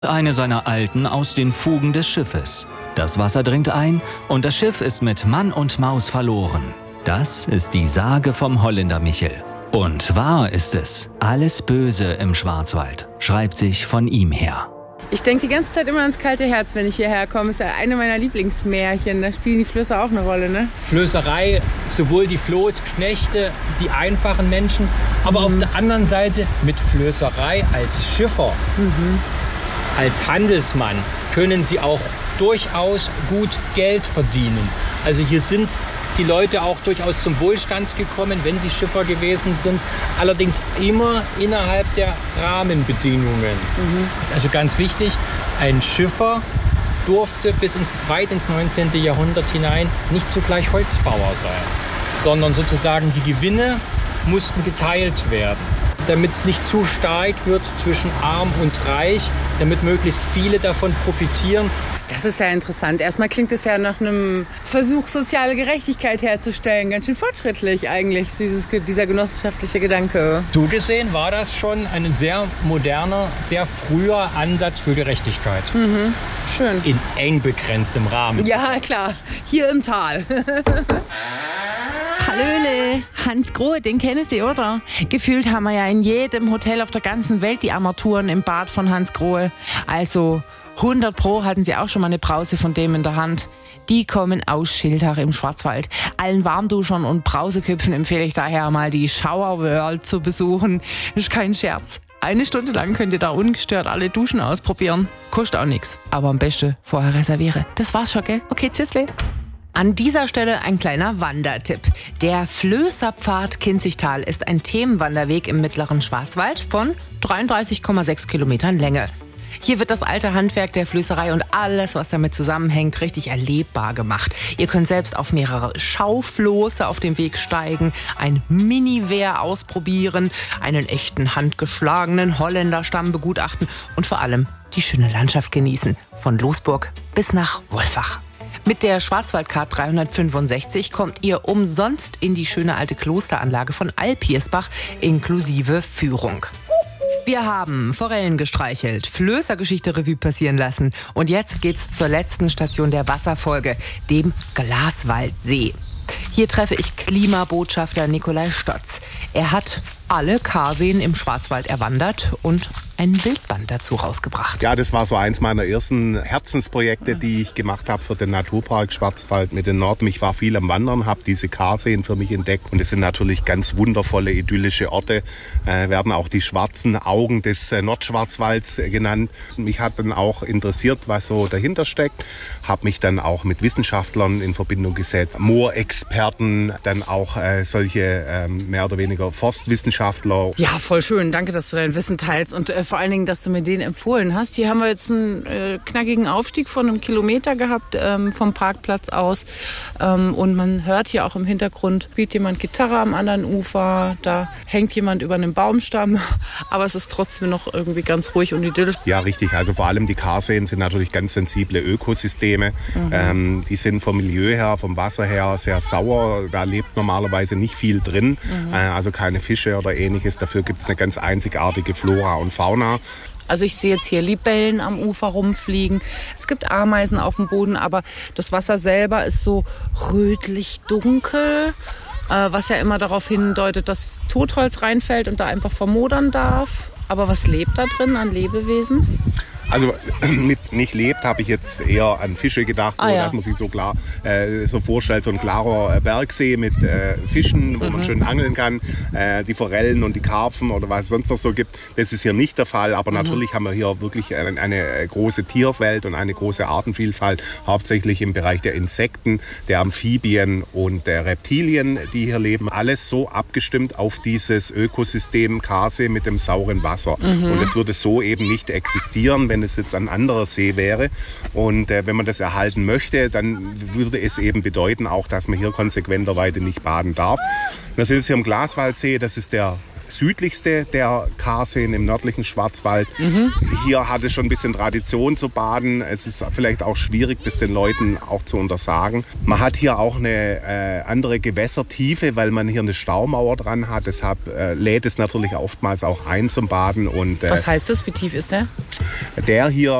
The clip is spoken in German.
eine seiner Alten aus den Fugen des Schiffes. Das Wasser dringt ein und das Schiff ist mit Mann und Maus verloren. Das ist die Sage vom Holländer Michel. Und wahr ist es, alles Böse im Schwarzwald schreibt sich von ihm her. Ich denke die ganze Zeit immer ans kalte Herz, wenn ich hierher komme. Das ist ja eine meiner Lieblingsmärchen. Da spielen die Flößer auch eine Rolle, ne? Flößerei, sowohl die Floßknechte, die einfachen Menschen, aber auf der anderen Seite mit Flößerei als Schiffer, als Handelsmann können sie auch durchaus gut Geld verdienen. Also hier sind die Leute auch durchaus zum Wohlstand gekommen, wenn sie Schiffer gewesen sind. Allerdings immer innerhalb der Rahmenbedingungen. Das ist also ganz wichtig. Ein Schiffer durfte weit ins 19. Jahrhundert hinein nicht zugleich Holzbauer sein, sondern sozusagen die Gewinne mussten geteilt werden, damit es nicht zu stark wird zwischen arm und reich, damit möglichst viele davon profitieren. Das ist ja interessant. Erstmal klingt es ja nach einem Versuch, soziale Gerechtigkeit herzustellen. Ganz schön fortschrittlich eigentlich, dieser genossenschaftliche Gedanke. So gesehen war das schon ein sehr moderner, sehr früher Ansatz für Gerechtigkeit. Schön. In eng begrenztem Rahmen. Ja, klar. Hier im Tal. Hallöle, Hans Grohe, den kennen Sie, oder? Gefühlt haben wir ja in jedem Hotel auf der ganzen Welt die Armaturen im Bad von Hans Grohe. Also 100 Pro hatten Sie auch schon mal eine Brause von dem in der Hand. Die kommen aus Schiltach im Schwarzwald. Allen Warmduschern und Brauseköpfen empfehle ich daher mal die Shower World zu besuchen. Ist kein Scherz. 1 Stunde lang könnt ihr da ungestört alle Duschen ausprobieren. Kostet auch nichts. Aber am besten vorher reserviere. Das war's schon, gell? Okay, tschüssle. An dieser Stelle ein kleiner Wandertipp. Der Flößerpfad Kinzigtal ist ein Themenwanderweg im mittleren Schwarzwald von 33,6 Kilometern Länge. Hier wird das alte Handwerk der Flößerei und alles, was damit zusammenhängt, richtig erlebbar gemacht. Ihr könnt selbst auf mehrere Schaufloße auf dem Weg steigen, ein Mini-Wehr ausprobieren, einen echten handgeschlagenen Holländerstamm begutachten und vor allem die schöne Landschaft genießen, von Losburg bis nach Wolfach. Mit der Schwarzwaldcard 365 kommt ihr umsonst in die schöne alte Klosteranlage von Alpiersbach inklusive Führung. Wir haben Forellen gestreichelt, Flößergeschichte Revue passieren lassen und jetzt geht's zur letzten Station der Wasserfolge, dem Glaswaldsee. Hier treffe ich Klimabotschafter Nikolai Stotz. Er hat alle Karseen im Schwarzwald erwandert und ein Bildband dazu rausgebracht. Ja, das war so eins meiner ersten Herzensprojekte, die ich gemacht habe für den Naturpark Schwarzwald mit den Norden. Ich war viel am Wandern, habe diese Karseen für mich entdeckt und es sind natürlich ganz wundervolle, idyllische Orte, werden auch die schwarzen Augen des Nordschwarzwalds genannt. Mich hat dann auch interessiert, was so dahinter steckt, habe mich dann auch mit Wissenschaftlern in Verbindung gesetzt, Moorexperten, dann auch solche mehr oder weniger Forstwissenschaftler. Ja, voll schön. Danke, dass du dein Wissen teilst und vor allen Dingen, dass du mir den empfohlen hast. Hier haben wir jetzt einen knackigen Aufstieg von 1 Kilometer gehabt vom Parkplatz aus. Und man hört hier auch im Hintergrund, spielt jemand Gitarre am anderen Ufer. Da hängt jemand über einem Baumstamm. Aber es ist trotzdem noch irgendwie ganz ruhig und idyllisch. Ja, richtig. Also vor allem die Karseen sind natürlich ganz sensible Ökosysteme. Die sind vom Milieu her, vom Wasser her sehr sauer. Da lebt normalerweise nicht viel drin. Also keine Fische oder ähnliches. Dafür gibt es eine ganz einzigartige Flora und Fauna. Also ich sehe jetzt hier Libellen am Ufer rumfliegen. Es gibt Ameisen auf dem Boden, aber das Wasser selber ist so rötlich dunkel, was ja immer darauf hindeutet, dass Totholz reinfällt und da einfach vermodern darf. Aber was lebt da drin an Lebewesen? Also mit nicht lebt, habe ich jetzt eher an Fische gedacht, so, dass man sich so klar so vorstellt, so ein klarer Bergsee mit Fischen, wo man schön angeln kann. Die Forellen und die Karpfen oder was es sonst noch so gibt, das ist hier nicht der Fall. Aber natürlich haben wir hier wirklich eine große Tierwelt und eine große Artenvielfalt, hauptsächlich im Bereich der Insekten, der Amphibien und der Reptilien, die hier leben. Alles so abgestimmt auf dieses Ökosystem Karsee mit dem sauren Wasser. Und es würde so eben nicht existieren, wenn es jetzt ein anderer See wäre. Und wenn man das erhalten möchte, dann würde es eben bedeuten auch, dass man hier konsequenterweise nicht baden darf. Wir sind jetzt hier am Glaswaldsee, das ist der südlichste der Karseen im nördlichen Schwarzwald. Hier hat es schon ein bisschen Tradition zu baden. Es ist vielleicht auch schwierig, das den Leuten auch zu untersagen. Man hat hier auch eine andere Gewässertiefe, weil man hier eine Staumauer dran hat. Deshalb lädt es natürlich oftmals auch ein zum Baden. Und, was heißt das? Wie tief ist der? Der hier